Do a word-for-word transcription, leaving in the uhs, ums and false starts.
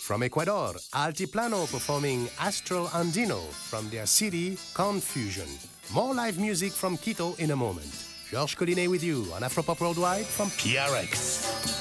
From Ecuador, Altiplano performing Astral Andino from their C D, Confusion. More live music from Quito in a moment. Georges Collinet with you on Afropop Worldwide from P R X.